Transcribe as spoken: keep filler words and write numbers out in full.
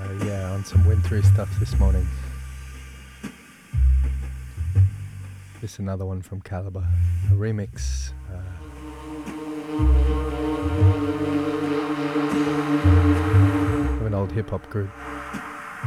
yeah, on some wintry stuff this morning. This is another one from Calibre, a remix. Uh, of an old hip hop group.